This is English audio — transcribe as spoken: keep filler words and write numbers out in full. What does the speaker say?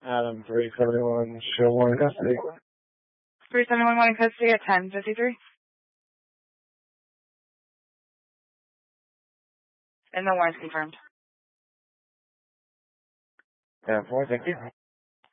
Adam, three seventy-one, show warrant custody. three seventy-one wanting custody at ten fifty-three. And the warrant's confirmed. ten four, thank you.